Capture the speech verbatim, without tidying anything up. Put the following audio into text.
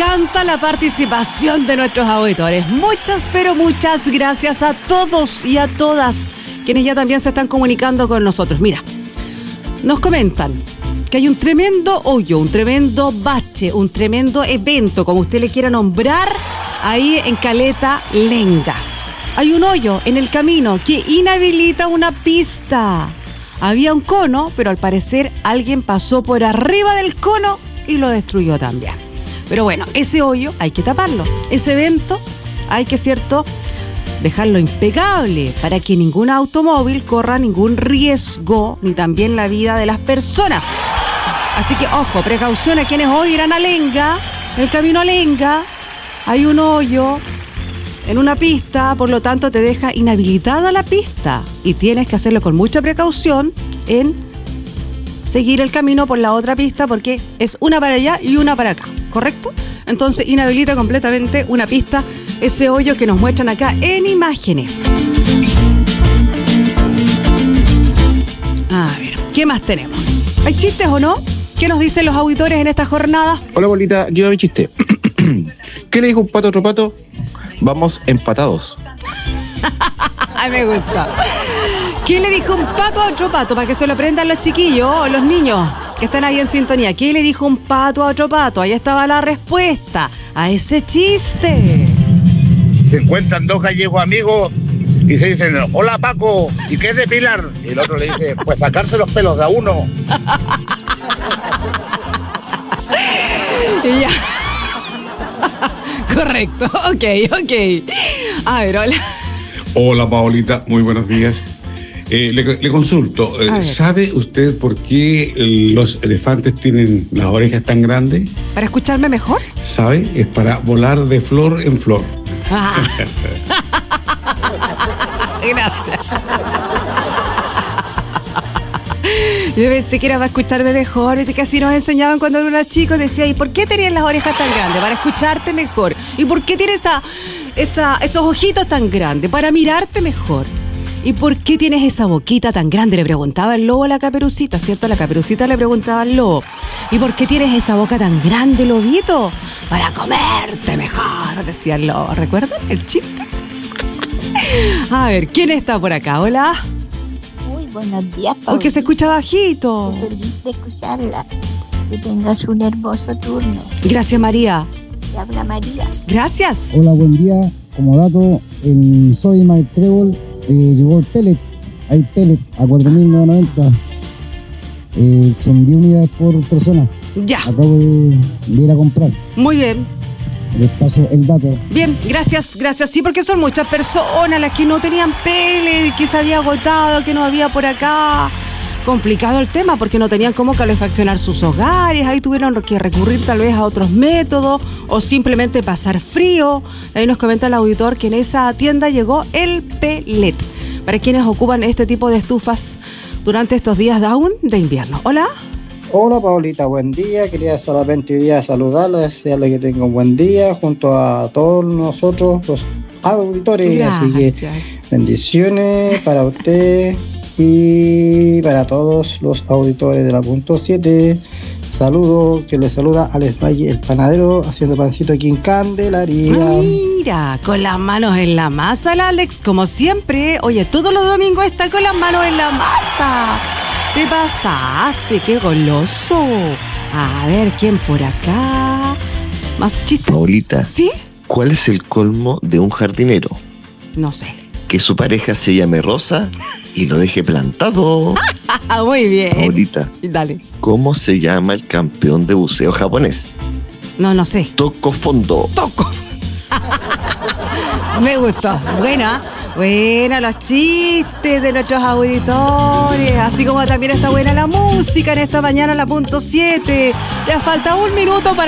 encanta la participación de nuestros auditores. Muchas, pero muchas gracias a todos y a todas quienes ya también se están comunicando con nosotros. Mira, nos comentan que hay un tremendo hoyo, un tremendo bache, un tremendo evento, como usted le quiera nombrar, ahí en Caleta Lenga. Hay un hoyo en el camino que inhabilita una pista. Había un cono, pero al parecer alguien pasó por arriba del cono y lo destruyó también. Pero bueno, ese hoyo hay que taparlo. Ese evento hay que, cierto, dejarlo impecable para que ningún automóvil corra ningún riesgo, ni también la vida de las personas. Así que, ojo, precaución a quienes hoy irán a Lenga. En el camino a Lenga hay un hoyo en una pista, por lo tanto te deja inhabilitada la pista y tienes que hacerlo con mucha precaución en seguir el camino por la otra pista, porque es una para allá y una para acá, ¿correcto? Entonces inhabilita completamente una pista, ese hoyo que nos muestran acá en imágenes. A ver, ¿qué más tenemos? ¿Hay chistes o no? ¿Qué nos dicen los auditores en esta jornada? Hola, bolita, aquí va mi chiste. ¿Qué le dijo un pato a otro pato? Vamos empatados. Ay, me gusta. ¿Qué le dijo un pato a otro pato? Para que se lo aprendan los chiquillos o los niños que están ahí en sintonía. ¿Qué le dijo un pato a otro pato? Ahí estaba la respuesta a ese chiste. Se encuentran dos gallegos amigos y se dicen, hola Paco, ¿y qué es depilar? Y el otro le dice, pues sacarse los pelos de a uno. Y ya. Correcto, ok, ok. A ver, hola. Hola, Paolita, muy buenos días. Eh, le, le consulto, eh, ¿sabe usted por qué los elefantes tienen las orejas tan grandes? ¿Para escucharme mejor? ¿Sabe? Es para volar de flor en flor. Ah. Gracias. Yo pensé que era para escucharme mejor, que así nos enseñaban cuando era chico. Decía, ¿y por qué tenías las orejas tan grandes? Para escucharte mejor. ¿Y por qué tienes esa, esa, esos ojitos tan grandes? Para mirarte mejor. ¿Y por qué tienes esa boquita tan grande? Le preguntaba el lobo a la Caperucita, ¿cierto? La Caperucita le preguntaba al lobo. ¿Y por qué tienes esa boca tan grande, lobito? Para comerte mejor, decía el lobo. ¿Recuerdan el chiste? A ver, ¿quién está por acá? Hola. Muy buenos días, Paulita. Uy, que se escucha bajito. Estoy feliz de escucharla. Que tengas un hermoso turno. Gracias, María. Te habla María. Gracias. Hola, buen día. Como dato, en Sodimac Trébol eh, llegó el pellet. Hay pellet a cuatro mil novecientos noventa. Eh, son diez unidades por persona. Ya. Acabo de, de ir a comprar. Muy bien. Les paso el dato. Bien, gracias, gracias. Sí, porque son muchas personas las que no tenían pellet, que se había agotado, que no había por acá. Complicado el tema porque no tenían cómo calefaccionar sus hogares. Ahí tuvieron que recurrir tal vez a otros métodos o simplemente pasar frío. Ahí nos comenta el auditor que en esa tienda llegó el pellet para quienes ocupan este tipo de estufas durante estos días de aún de invierno. Hola. Hola, Paulita, buen día. Quería solamente hoy día saludarla, desearle que tenga un buen día junto a todos nosotros, los auditores. Gracias. Así que bendiciones para usted y para todos los auditores de la punto siete. Saludos, que les saluda Alex Valle, el panadero, haciendo pancito aquí en Candelaria. Mira, con las manos en la masa, el Alex, como siempre. Oye, todos los domingos está con las manos en la masa. Te pasaste, qué goloso. A ver, ¿quién por acá? Más chistes. Paulita. ¿Sí? ¿Cuál es el colmo de un jardinero? No sé. Que su pareja se llame Rosa y lo deje plantado. Muy bien. Paulita. Dale. ¿Cómo se llama el campeón de buceo japonés? No, no sé. Toco fondo. Toco. Me gustó. Buena. Buena los chistes de nuestros auditores, así como también está buena la música en esta mañana, la punto siete. Ya falta un minuto para